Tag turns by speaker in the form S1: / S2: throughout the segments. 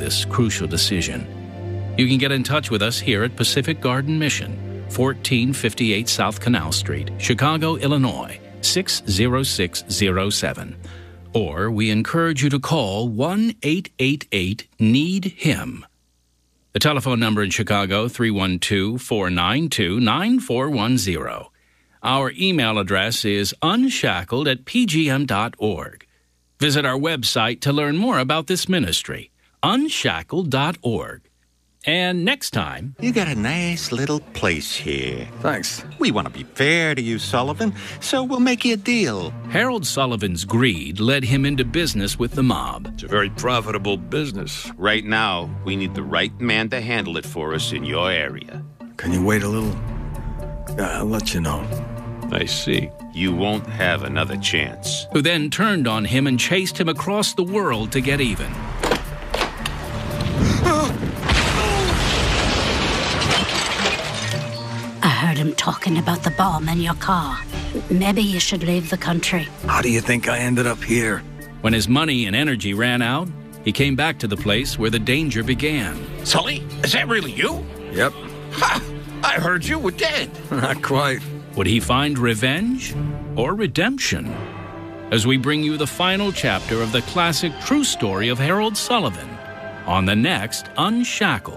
S1: this crucial decision. You can get in touch with us here at Pacific Garden Mission, 1458 South Canal Street, Chicago, Illinois, 60607. Or we encourage you to call 1-888-NEED-HIM. The telephone number in Chicago, 312-492-9410. Our email address is unshackled@pgm.org. Visit our website to learn more about this ministry, unshackled.org. And next time...
S2: You got a nice little place here.
S3: Thanks.
S2: We want to be fair to you, Sullivan, so we'll make you a deal.
S1: Harold Sullivan's greed led him into business with the mob.
S3: It's a very profitable business.
S4: Right now, we need the right man to handle it for us in your area.
S3: Can you wait a little? I'll let you know. I see.
S4: You won't have another chance.
S1: Who then turned on him and chased him across the world to get even.
S5: I heard him talking about the bomb in your car. Maybe you should leave the country.
S3: How do you think I ended up here?
S1: When his money and energy ran out, he came back to the place where the danger began.
S6: Sully, is that really you?
S3: Yep.
S6: Ha! I heard you were dead.
S3: Not quite.
S1: Would he find revenge or redemption? As we bring you the final chapter of the classic true story of Harold Sullivan on the next Unshackled.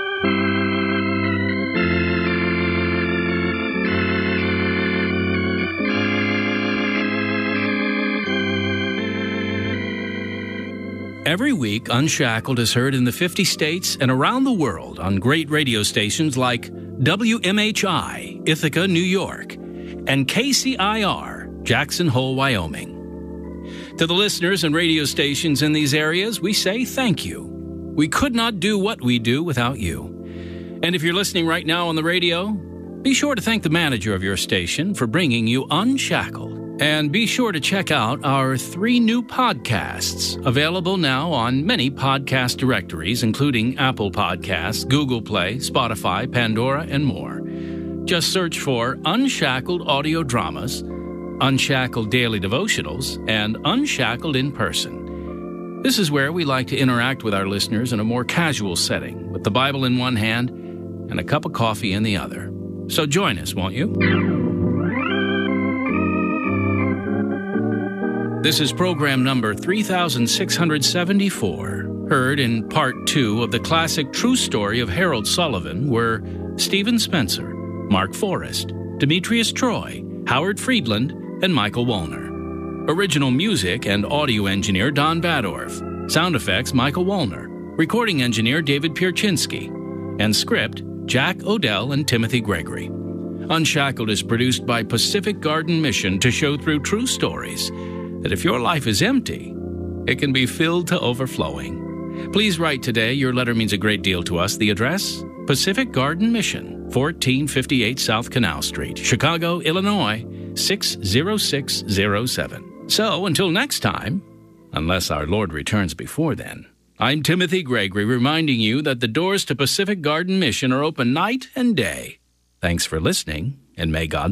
S1: Every week, Unshackled is heard in the 50 states and around the world on great radio stations like WMHI, Ithaca, New York, and KCIR, Jackson Hole, Wyoming. To the listeners and radio stations in these areas, we say thank you. We could not do what we do without you. And if you're listening right now on the radio, be sure to thank the manager of your station for bringing you Unshackled. And be sure to check out our 3 new podcasts, available now on many podcast directories, including Apple Podcasts, Google Play, Spotify, Pandora, and more. Just search for Unshackled Audio Dramas, Unshackled Daily Devotionals, and Unshackled in Person. This is where we like to interact with our listeners in a more casual setting, with the Bible in one hand and a cup of coffee in the other. So join us, won't you? This is program number 3674. Heard in part 2 of the classic true story of Harold Sullivan were Stephen Spencer, Mark Forrest, Demetrius Troy, Howard Friedland, and Michael Wollner. Original music and audio engineer Don Badorf. Sound effects Michael Wollner. Recording engineer David Pierczynski. And script Jack Odell and Timothy Gregory. Unshackled is produced by Pacific Garden Mission to show through true stories that if your life is empty, it can be filled to overflowing. Please write today. Your letter means a great deal to us. The address, Pacific Garden Mission, 1458 South Canal Street, Chicago, Illinois, 60607. So, until next time, unless our Lord returns before then, I'm Timothy Gregory reminding you that the doors to Pacific Garden Mission are open night and day. Thanks for listening, and may God